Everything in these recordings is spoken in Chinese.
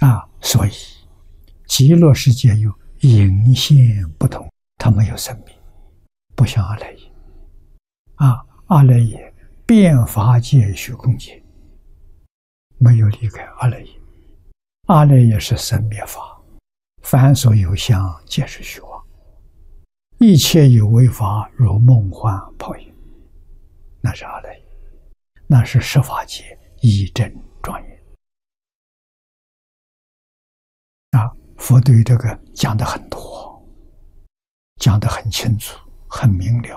所以极乐世界有隐现不同，它没有生命，不像阿赖耶。阿赖耶遍法界虚空界，没有离开阿赖耶。阿赖耶是生灭法，凡所有相，皆是虚妄。一切有为法，如梦幻泡影，那是阿赖耶，那是十法界一真庄严。佛对于这个讲得很多，讲得很清楚，很明了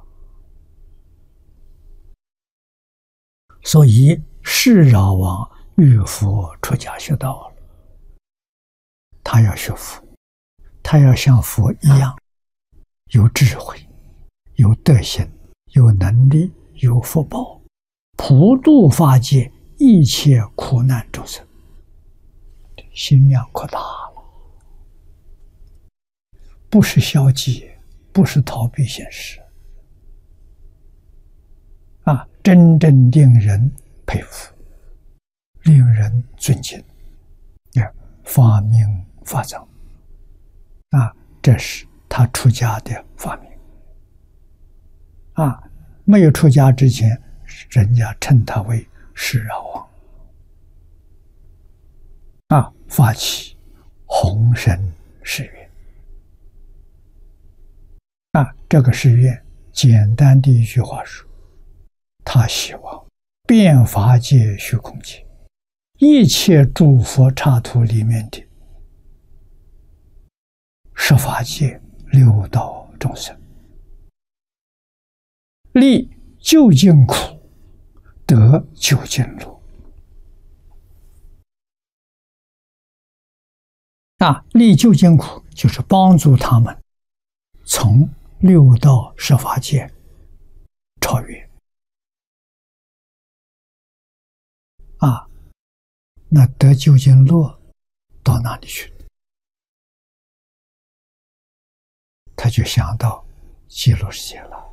所以释饶王遇佛出家学道了，他要学佛，他要像佛一样有智慧，有德行，有能力，有福报，普度法界一切苦难众生，心量扩大了，不是消极，不是逃避现实真正令人佩服，令人尊敬，发明发藏这是他出家的发明没有出家之前，人家称他为释饶王发起弘深誓愿这个誓愿简单的一句话说，他希望遍法界虚空界一切诸佛刹土里面的十法界六道众生，历究竟苦，得究竟乐历究竟苦就是帮助他们从六道十法界超越那得究竟乐到哪里去？他就想到极乐世界了